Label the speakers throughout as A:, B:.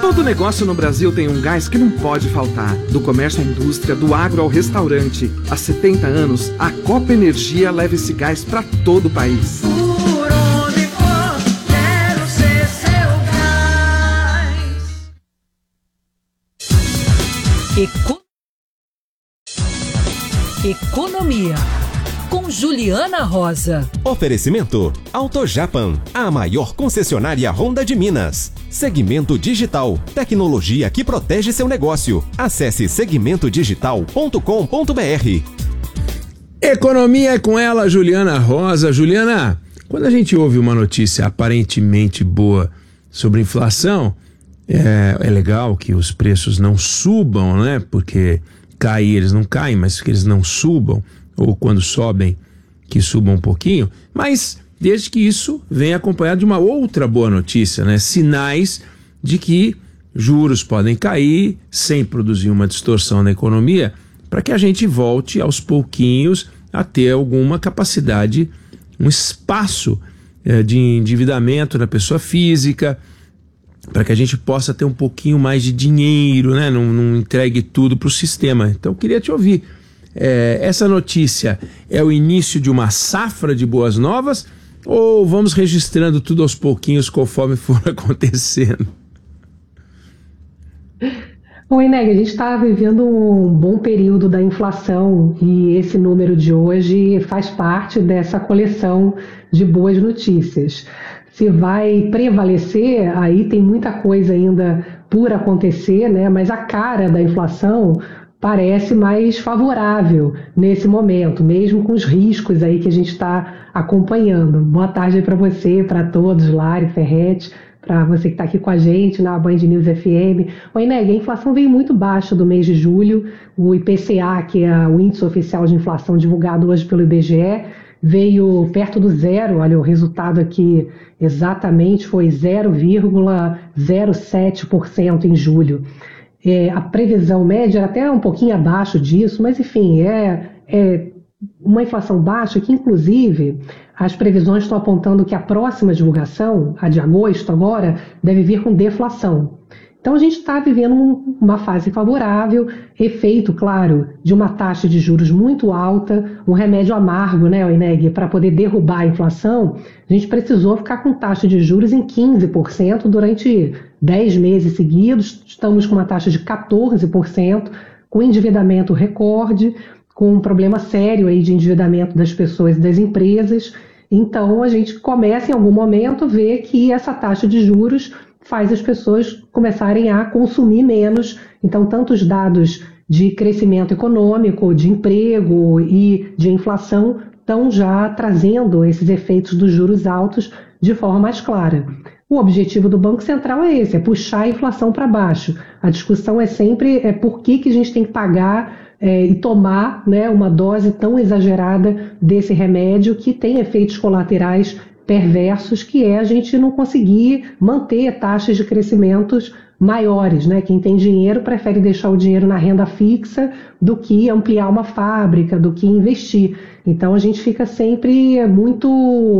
A: Todo negócio no Brasil tem um gás que não pode faltar. Do comércio à indústria, do agro ao restaurante. Há 70 anos, a Copa Energia leva esse gás para todo o país.
B: Por onde for, quero ser seu gás.
C: Economia, com Juliana Rosa.
D: Oferecimento AutoJapan, a maior concessionária Honda de Minas. Segmento Digital, tecnologia que protege seu negócio. Acesse segmentodigital.com.br.
E: Economia é com ela, Juliana Rosa. Juliana, quando a gente ouve uma notícia aparentemente boa sobre inflação, é legal que os preços não subam, né? Porque cair eles não caem, mas que eles não subam, ou quando sobem, que subam um pouquinho, mas desde que isso venha acompanhado de uma outra boa notícia, né? Sinais de que juros podem cair sem produzir uma distorção na economia, para que a gente volte aos pouquinhos a ter alguma capacidade, um espaço de endividamento na pessoa física, para que a gente possa ter um pouquinho mais de dinheiro, né? Não entregue tudo para o sistema. Então eu queria te ouvir. Essa notícia é o início de uma safra de boas novas ou vamos registrando tudo aos pouquinhos conforme for acontecendo?
F: Oi, Neg, a gente está vivendo um bom período da inflação e esse número de hoje faz parte dessa coleção de boas notícias. Se vai prevalecer, aí tem muita coisa ainda por acontecer, né? Mas a cara da inflação parece mais favorável nesse momento, mesmo com os riscos aí que a gente está acompanhando. Boa tarde aí para você, para todos, Lari, Ferretti, para você que está aqui com a gente na Band News FM. Oi, Neg, a inflação veio muito baixa do mês de julho. O IPCA, que é o índice oficial de inflação divulgado hoje pelo IBGE, veio perto do zero. Olha, o resultado aqui exatamente foi 0,07% em julho. A previsão média era até um pouquinho abaixo disso, mas enfim, é uma inflação baixa que, inclusive, as previsões estão apontando que a próxima divulgação, a de agosto agora, deve vir com deflação. Então a gente está vivendo uma fase favorável, efeito, claro, de uma taxa de juros muito alta, um remédio amargo, né, Ineg, para poder derrubar a inflação. A gente precisou ficar com taxa de juros em 15% durante 10 meses seguidos. Estamos com uma taxa de 14%, com endividamento recorde, com um problema sério aí de endividamento das pessoas e das empresas. Então a gente começa em algum momento a ver que essa taxa de juros faz as pessoas começarem a consumir menos. Então, tanto os dados de crescimento econômico, de emprego e de inflação estão já trazendo esses efeitos dos juros altos de forma mais clara. O objetivo do Banco Central é esse, é puxar a inflação para baixo. A discussão é sempre por que a gente tem que pagar e tomar, né, uma dose tão exagerada desse remédio que tem efeitos colaterais perversos, que é a gente não conseguir manter taxas de crescimentos maiores, né? Quem tem dinheiro prefere deixar o dinheiro na renda fixa do que ampliar uma fábrica, do que investir. Então a gente fica sempre muito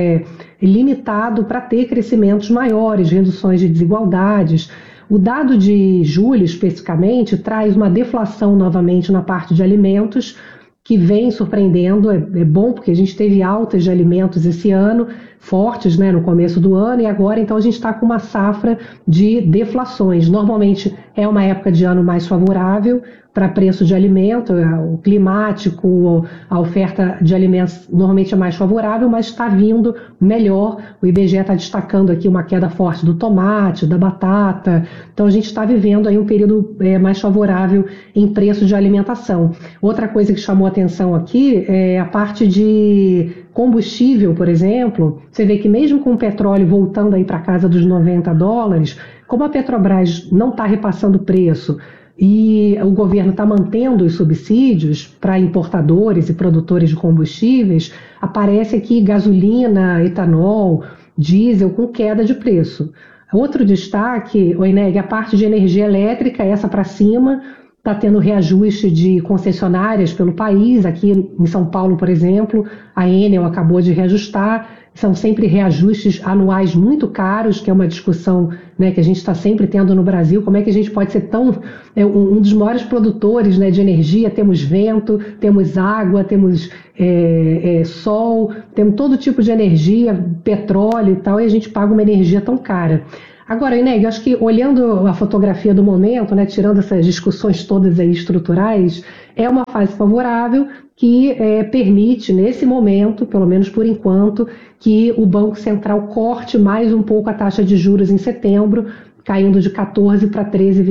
F: limitado para ter crescimentos maiores, reduções de desigualdades. O dado de julho, especificamente, traz uma deflação novamente na parte de alimentos, que vem surpreendendo. É bom porque a gente teve altas de alimentos esse ano, fortes, né, no começo do ano, e agora então a gente está com uma safra de deflações. Normalmente é uma época de ano mais favorável para preço de alimento, o climático, a oferta de alimentos normalmente é mais favorável, mas está vindo melhor. O IBGE está destacando aqui uma queda forte do tomate, da batata. Então a gente está vivendo aí um período mais favorável em preço de alimentação. Outra coisa que chamou atenção aqui é a parte de combustível, por exemplo. Você vê que mesmo com o petróleo voltando aí para casa dos $90, como a Petrobras não está repassando preço e o governo está mantendo os subsídios para importadores e produtores de combustíveis, aparece aqui gasolina, etanol, diesel com queda de preço. Outro destaque, Ineg, a parte de energia elétrica, essa para cima, está tendo reajuste de concessionárias pelo país. Aqui em São Paulo, por exemplo, a Enel acabou de reajustar. são sempre reajustes anuais muito caros, que é uma discussão, né, que a gente está sempre tendo no Brasil. Como é que a gente pode ser tão um dos maiores produtores, né, de energia? Temos vento, temos água, temos sol, temos todo tipo de energia, petróleo e tal, e a gente paga uma energia tão cara. Agora, Ineg, acho que olhando a fotografia do momento, né, tirando essas discussões todas aí estruturais, é uma fase favorável que permite, nesse momento, pelo menos por enquanto, que o Banco Central corte mais um pouco a taxa de juros em setembro, caindo de 14% para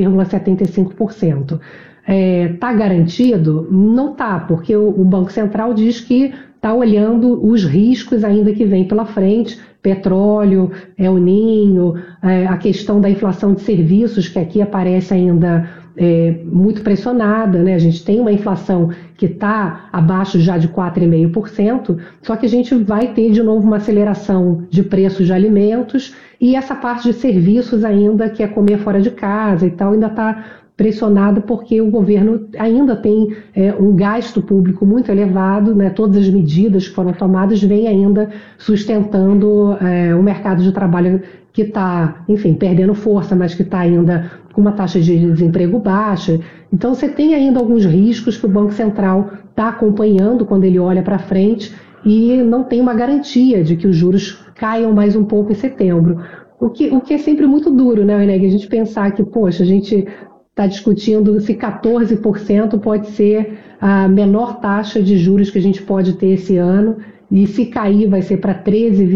F: 13,75%. Está garantido? Não está, porque o Banco Central diz que está olhando os riscos ainda que vem pela frente, petróleo, El Ninho, a questão da inflação de serviços, que aqui aparece ainda muito pressionada, né? A gente tem uma inflação que está abaixo já de 4,5%, só que a gente vai ter de novo uma aceleração de preços de alimentos e essa parte de serviços ainda, que é comer fora de casa e tal, ainda está pressionada porque o governo ainda tem um gasto público muito elevado, né? Todas as medidas que foram tomadas vêm ainda sustentando o mercado de trabalho que está, enfim, perdendo força, mas que está ainda com uma taxa de desemprego baixa. Então você tem ainda alguns riscos que o Banco Central está acompanhando quando ele olha para frente e não tem uma garantia de que os juros caiam mais um pouco em setembro. O que é sempre muito duro, né, Ineg? A gente pensar que, poxa, a gente está discutindo se 14% pode ser a menor taxa de juros que a gente pode ter esse ano, e se cair vai ser para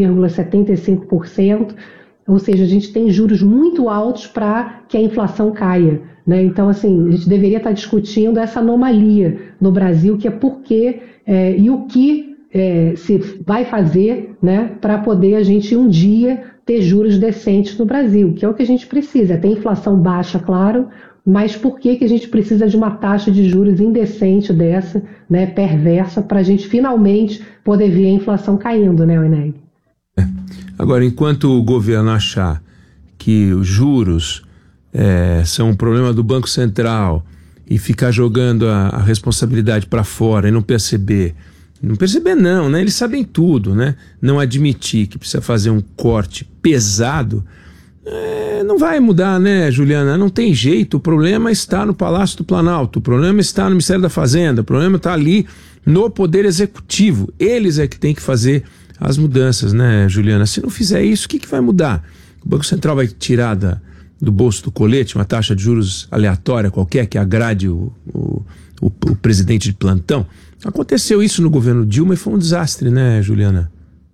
F: 13,75%, ou seja, a gente tem juros muito altos para que a inflação caia, né? Então, assim, a gente deveria estar discutindo essa anomalia no Brasil, que é por quê e o que se vai fazer, né, para poder a gente um dia ter juros decentes no Brasil, que é o que a gente precisa. Tem inflação baixa, claro, mas por que a gente precisa de uma taxa de juros indecente dessa, né, perversa, para a gente finalmente poder ver a inflação caindo, né, Ineg?
E: Agora, enquanto o governo achar que os juros são um problema do Banco Central e ficar jogando a responsabilidade para fora e não perceber não, né? Eles sabem tudo, né? Não admitir que precisa fazer um corte pesado, não vai mudar, né, Juliana? Não tem jeito, o problema está no Palácio do Planalto, o problema está no Ministério da Fazenda, o problema está ali no Poder Executivo. Eles é que tem que fazer as mudanças, né, Juliana? Se não fizer isso, o que vai mudar? O Banco Central vai tirar do bolso do colete uma taxa de juros aleatória qualquer que agrade o presidente de plantão? Aconteceu isso no governo Dilma e foi um desastre, né, Juliana?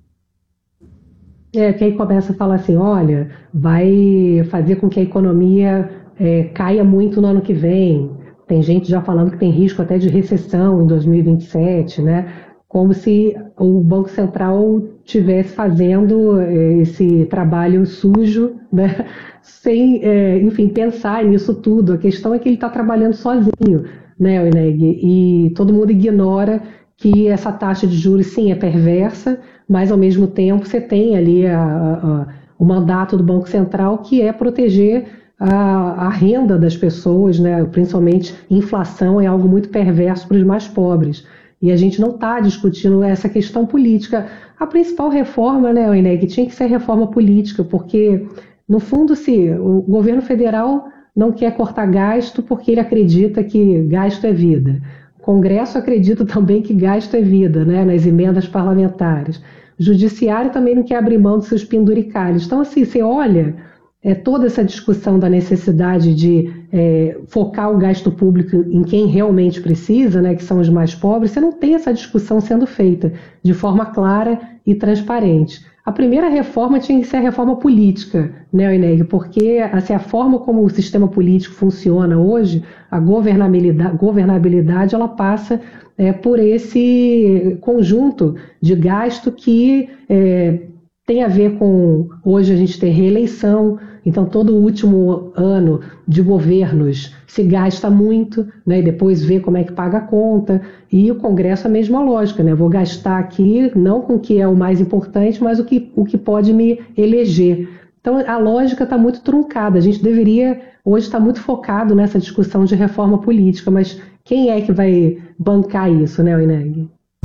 F: Que aí começa a falar assim, olha, vai fazer com que a economia caia muito no ano que vem. Tem gente já falando que tem risco até de recessão em 2027, né? Como se o Banco Central estivesse fazendo esse trabalho sujo, né? Sem, enfim, pensar nisso tudo. A questão é que ele está trabalhando sozinho, né, Ineg? E todo mundo ignora que essa taxa de juros, sim, é perversa, mas ao mesmo tempo você tem ali o mandato do Banco Central, que é proteger a renda das pessoas, né? Principalmente inflação é algo muito perverso para os mais pobres. E a gente não está discutindo essa questão política. A principal reforma, né, Ineg, tinha que ser reforma política, porque, no fundo, se o governo federal não quer cortar gasto porque ele acredita que gasto é vida. O Congresso acredita também que gasto é vida, né, nas emendas parlamentares. O Judiciário também não quer abrir mão dos seus penduricalhos. Então, assim, você olha toda essa discussão da necessidade de focar o gasto público em quem realmente precisa, né, que são os mais pobres, você não tem essa discussão sendo feita de forma clara e transparente. A primeira reforma tinha que ser a reforma política, né, Ineg? Porque assim, a forma como o sistema político funciona hoje, a governabilidade ela passa por esse conjunto de gasto que tem a ver com, hoje a gente tem reeleição, então todo o último ano de governos se gasta muito, né, e depois vê como é que paga a conta, e o Congresso a mesma lógica, né, vou gastar aqui não com o que é o mais importante, mas o que pode me eleger. Então a lógica está muito truncada, a gente deveria hoje estar muito focado nessa discussão de reforma política, mas quem é que vai bancar isso, né, Ineg?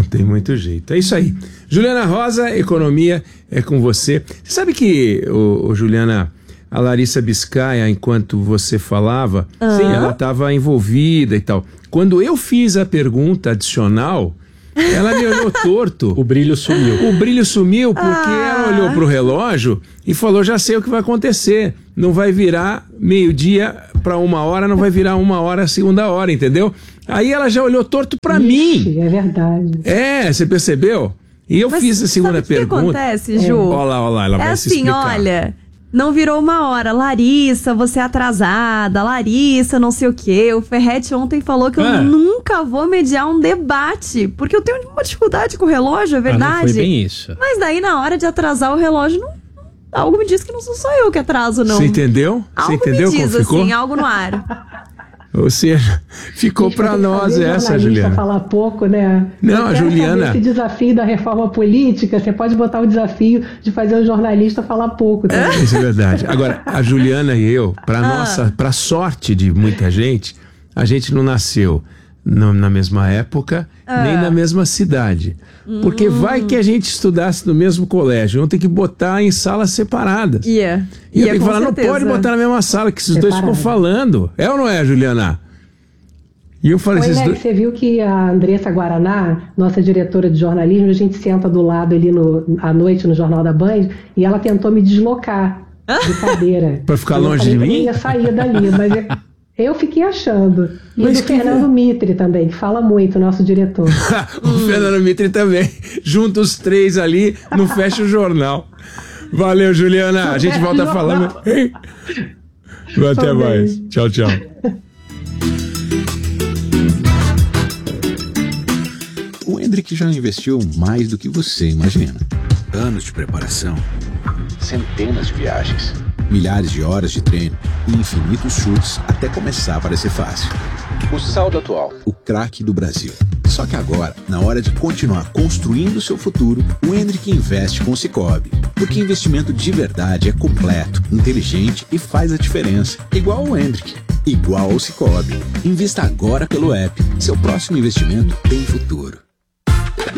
E: tem muito jeito. É isso aí. Juliana Rosa, economia é com você. Você sabe que, Juliana, a Larissa Biscaia, enquanto você falava, ela estava envolvida e tal. Quando eu fiz a pergunta adicional, ela me olhou torto.
G: O brilho sumiu.
E: O brilho sumiu porque ela olhou pro relógio e falou, já sei o que vai acontecer. Não vai virar meio-dia para 1h, não vai virar 1h, segunda hora, entendeu? Aí ela já olhou torto para mim.
F: É verdade.
E: Você percebeu? E eu fiz a segunda pergunta.
H: O que acontece, Ju?
E: Olha lá, ela vai se explicar.
H: Olha, não virou 1h. Larissa, você é atrasada. Larissa, não sei o quê. O Ferretti ontem falou que eu nunca vou mediar um debate, porque eu tenho uma dificuldade com o relógio, é verdade?
G: Não foi bem isso.
H: Mas daí, na hora de atrasar o relógio, algo me diz que não sou só eu que atraso, não.
E: Você entendeu?
H: Algo
E: Você entendeu
H: me diz,
E: como ficou?
H: assim, algo no ar.
E: Ou seja, ficou para nós essa, Juliana.
F: Falar pouco, né?
E: Não, a Juliana.
F: Esse desafio da reforma política, você pode botar o desafio de fazer um jornalista falar pouco também.
E: Isso é verdade. Agora, a Juliana e eu, para sorte de muita gente, a gente não nasceu na mesma época, nem na mesma cidade. Porque vai que a gente estudasse no mesmo colégio, vão ter que botar em salas separadas. E eu tenho que falar, não pode botar na mesma sala, que esses dois ficam falando. É ou não é, Juliana? E eu falei,
F: Você viu que a Andressa Guaraná, nossa diretora de jornalismo, a gente senta do lado ali à noite no Jornal da Band, e ela tentou me deslocar de cadeira.
E: Para ficar longe de mim?
F: Eu ia sair dali, mas eu fiquei achando. E do Fernando Mitre também, que fala muito, nosso diretor.
E: O Fernando Mitre também. Junta os três ali, não fecha o jornal. Valeu, Juliana. A gente volta a falar. Até mais. Tchau, tchau.
I: O Hendrick já investiu mais do que você imagina. Anos de preparação, centenas de viagens, milhares de horas de treino e infinitos chutes até começar a parecer fácil. O saldo atual, o craque do Brasil. Só que agora, na hora de continuar construindo o seu futuro, o Hendrick investe com o Sicoob. Porque investimento de verdade é completo, inteligente e faz a diferença. Igual ao Hendrick, igual ao Sicoob. Invista agora pelo app. Seu próximo investimento tem futuro.